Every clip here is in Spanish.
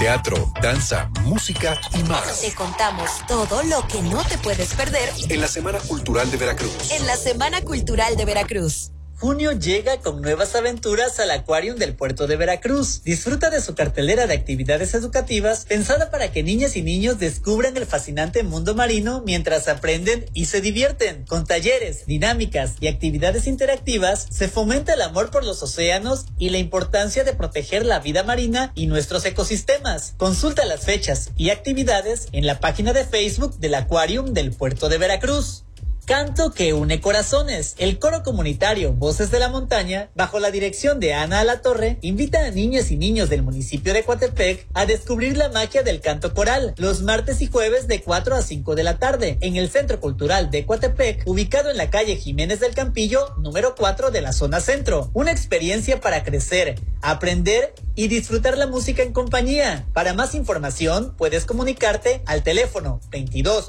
teatro, danza, música y más. Te contamos todo lo que no te puedes perder en la Semana Cultural de Veracruz. En la Semana Cultural de Veracruz. Junio llega con nuevas aventuras al Aquarium del Puerto de Veracruz. Disfruta de su cartelera de actividades educativas pensada para que niñas y niños descubran el fascinante mundo marino mientras aprenden y se divierten. Con talleres, dinámicas y actividades interactivas, se fomenta el amor por los océanos y la importancia de proteger la vida marina y nuestros ecosistemas. Consulta las fechas y actividades en la página de Facebook del Aquarium del Puerto de Veracruz. Canto que une corazones. El coro comunitario Voces de la Montaña, bajo la dirección de Ana Alatorre, invita a niñas y niños del municipio de Coatepec a descubrir la magia del canto coral los martes y jueves de 4 a 5 de la tarde en el Centro Cultural de Coatepec, ubicado en la calle Jiménez del Campillo, número 4 de la zona centro. Una experiencia para crecer, aprender y disfrutar la música en compañía. Para más información, puedes comunicarte al teléfono 22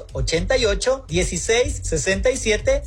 88 16 67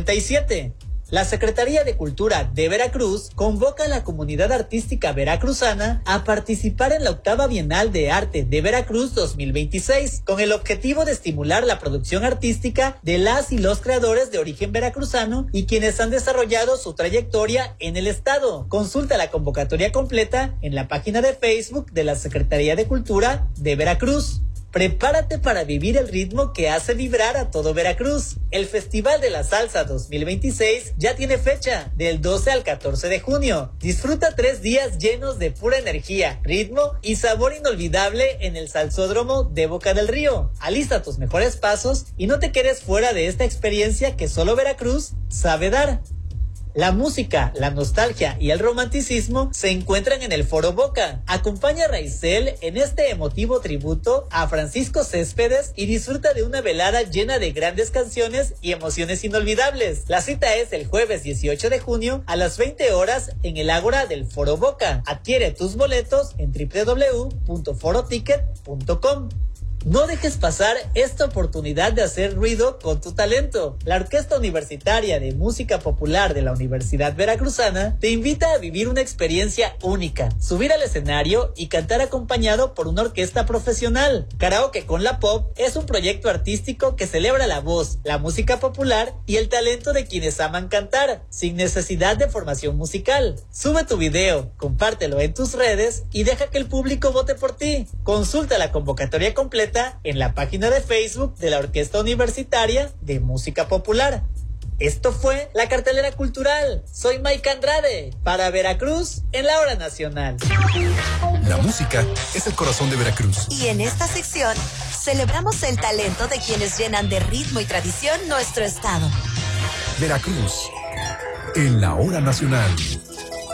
57. La Secretaría de Cultura de Veracruz convoca a la comunidad artística veracruzana a participar en la 8ª Bienal de Arte de Veracruz 2026, con el objetivo de estimular la producción artística de las y los creadores de origen veracruzano y quienes han desarrollado su trayectoria en el estado. Consulta la convocatoria completa en la página de Facebook de la Secretaría de Cultura de Veracruz. Prepárate para vivir el ritmo que hace vibrar a todo Veracruz. El Festival de la Salsa 2026 ya tiene fecha, del 12 al 14 de junio. Disfruta 3 días llenos de pura energía, ritmo y sabor inolvidable en el Salsódromo de Boca del Río. Alista tus mejores pasos y no te quedes fuera de esta experiencia que solo Veracruz sabe dar. La música, la nostalgia y el romanticismo se encuentran en el Foro Boca. Acompaña a Raizel en este emotivo tributo a Francisco Céspedes y disfruta de una velada llena de grandes canciones y emociones inolvidables. La cita es el jueves 18 de junio a las 20 horas en el Ágora del Foro Boca. Adquiere tus boletos en www.foroticket.com. No dejes pasar esta oportunidad de hacer ruido con tu talento. La Orquesta Universitaria de Música Popular de la Universidad Veracruzana te invita a vivir una experiencia única, subir al escenario y cantar acompañado por una orquesta profesional. Karaoke con la Pop es un proyecto artístico que celebra la voz, la música popular y el talento de quienes aman cantar, sin necesidad de formación musical. Sube tu video, compártelo en tus redes y deja que el público vote por ti. Consulta la convocatoria completa en la página de Facebook de la Orquesta Universitaria de Música Popular. Esto fue la cartelera cultural. Soy Mike Andrade para Veracruz en la Hora Nacional. La música es el corazón de Veracruz. Y en esta sección celebramos el talento de quienes llenan de ritmo y tradición nuestro estado. Veracruz en la Hora Nacional.